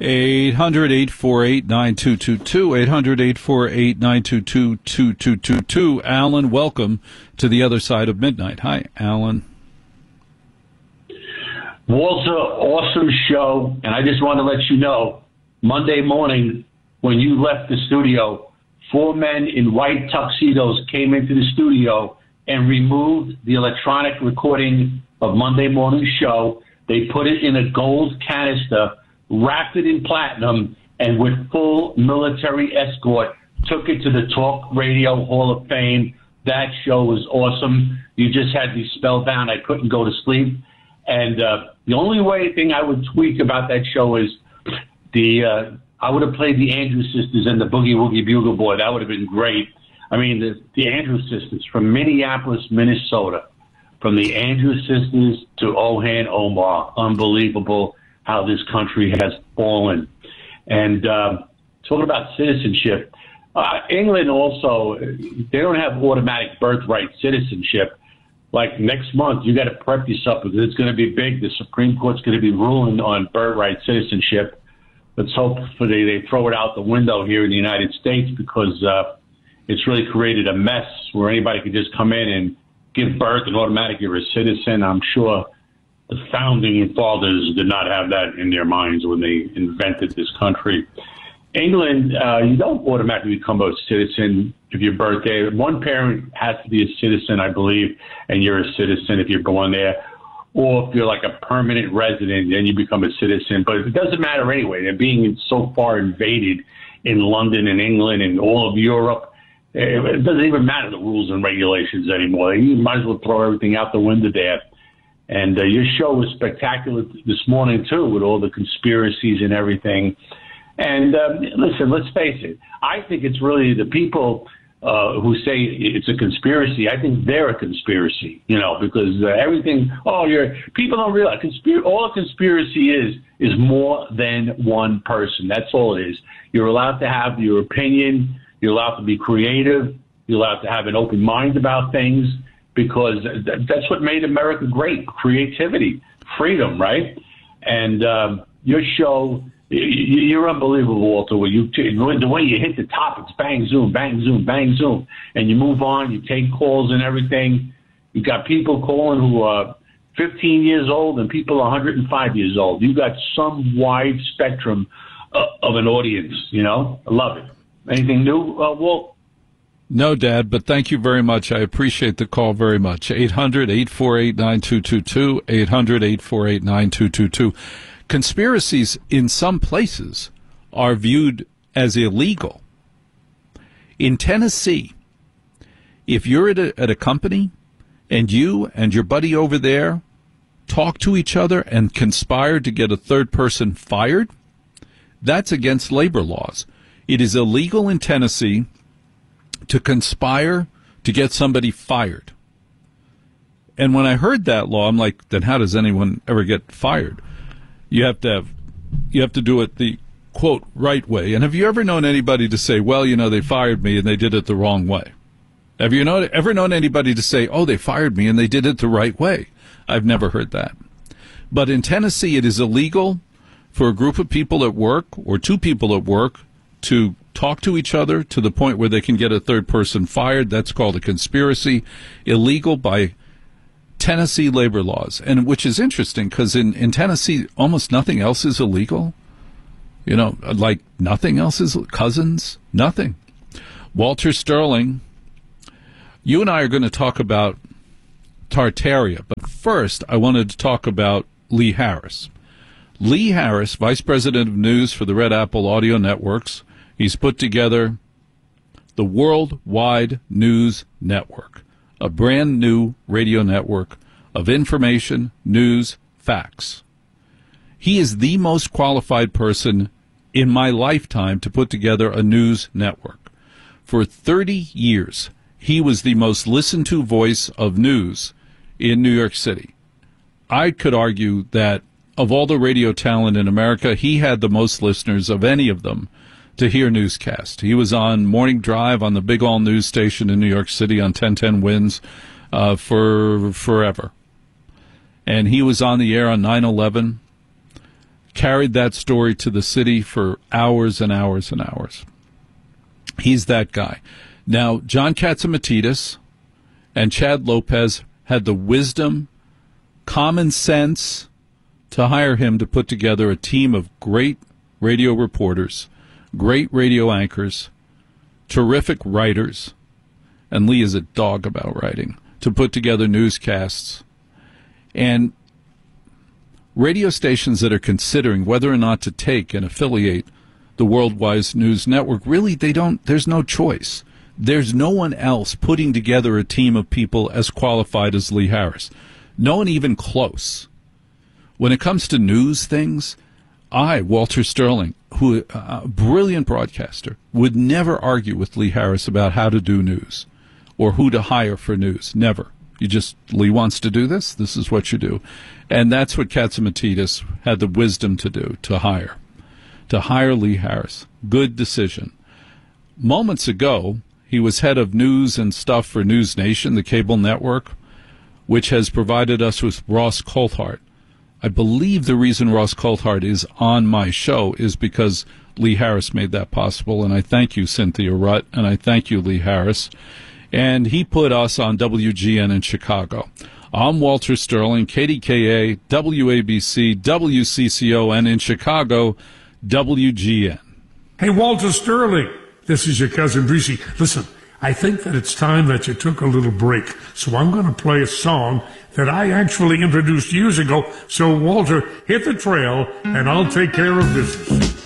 800-848-9222, 800-848-9222. Alan, welcome to the other side of midnight. Hi, Alan. Walter, awesome show. And I just want to let you know, Monday morning, when you left the studio, 4 men in white tuxedos came into the studio and removed the electronic recording of Monday morning's show. They put it in a gold canister, wrapped it in platinum, and with full military escort, took it to the Talk Radio Hall of Fame. That show was awesome. You just had me spellbound. I couldn't go to sleep. And the only thing I would tweak about that show is I would have played the Andrews Sisters and the Boogie Woogie Bugle Boy. That would have been great. I mean, the Andrews Sisters from Minneapolis, Minnesota, from the Andrews Sisters to Ohan Omar. Unbelievable how this country has fallen. And talking about citizenship, England also, they don't have automatic birthright citizenship. Like next month, you got to prep yourself because it's going to be big. The Supreme Court's going to be ruling on birthright citizenship. Let's hope they throw it out the window here in the United States because it's really created a mess where anybody could just come in and give birth and automatically you're a citizen. I'm sure the founding fathers did not have that in their minds when they invented this country. England, you don't automatically become a citizen if your birthday. One parent has to be a citizen, I believe, and you're a citizen if you're born there. Or if you're like a permanent resident, then you become a citizen. But it doesn't matter anyway. They're being so far invaded in London and England and all of Europe. It doesn't even matter the rules and regulations anymore. You might as well throw everything out the window there. And your show was spectacular this morning, too, with all the conspiracies and everything. And listen, let's face it. I think it's really the people who say it's a conspiracy. I think they're a conspiracy, because everything. People don't realize all a conspiracy is more than one person. That's all it is. You're allowed to have your opinion. You're allowed to be creative. You're allowed to have an open mind about things because that's what made America great: creativity, freedom, right? And your show. You're unbelievable, Walter. The way you hit the top, it's bang, zoom, bang, zoom, bang, zoom. And you move on, you take calls and everything. You got people calling who are 15 years old and people 105 years old. You got some wide spectrum of an audience, I love it. Anything new, Walt? No, Dad, but thank you very much. I appreciate the call very much. 800-848-9222, 800-848-9222. Conspiracies in some places are viewed as illegal. In Tennessee, if you're at a company and you and your buddy over there talk to each other and conspire to get a third person fired, that's against labor laws. It is illegal in Tennessee to conspire to get somebody fired. And when I heard that law, I'm like, then how does anyone ever get fired? You have to do it the, quote, right way. And have you ever known anybody to say, well, they fired me and they did it the wrong way? Have you ever known anybody to say, oh, they fired me and they did it the right way? I've never heard that. But in Tennessee, it is illegal for a group of people at work or two people at work to talk to each other to the point where they can get a third person fired. That's called a conspiracy. Illegal by Tennessee labor laws, and which is interesting because in Tennessee, almost nothing else is illegal. Like nothing else is cousins, nothing. Walter Sterling, you and I are going to talk about Tartaria, but first I wanted to talk about Lee Harris. Lee Harris, Vice President of News for the Red Apple Audio Networks, he's put together the Worldwide News Network, a brand new radio network of information, news, facts. He is the most qualified person in my lifetime to put together a news network. For 30 years, he was the most listened to voice of news in New York City. I could argue that of all the radio talent in America, he had the most listeners of any of them to hear newscast. He was on Morning Drive on the Big All News station in New York City on 1010 Wins for forever. And he was on the air on 9/11, carried that story to the city for hours and hours and hours. He's that guy. Now, John Catsimatidis and Chad Lopez had the wisdom, common sense to hire him to put together a team of great radio reporters, great radio anchors, terrific writers, and Lee is a dog about writing, to put together newscasts. And radio stations that are considering whether or not to take and affiliate the Worldwide News Network, really, there's no choice. There's no one else putting together a team of people as qualified as Lee Harris. No one even close. When it comes to news things, Walter Sterling, who a brilliant broadcaster, would never argue with Lee Harris about how to do news or who to hire for news. Never. Lee wants to do this, this is what you do. And that's what Catsimatidis had the wisdom to do, to hire Lee Harris. Good decision. Moments ago, he was head of news and stuff for News Nation, the cable network, which has provided us with Ross Coulthart. I believe the reason Ross Coulthart is on my show is because Lee Harris made that possible, and I thank you, Cynthia Rutt, and I thank you, Lee Harris. And he put us on WGN in Chicago. I'm Walter Sterling, KDKA, WABC, WCCO, and in Chicago, WGN. Hey, Walter Sterling, this is your cousin Breezy. Listen, I think that it's time that you took a little break, so I'm going to play a song that I actually introduced years ago. So, Walter, hit the trail, and I'll take care of business.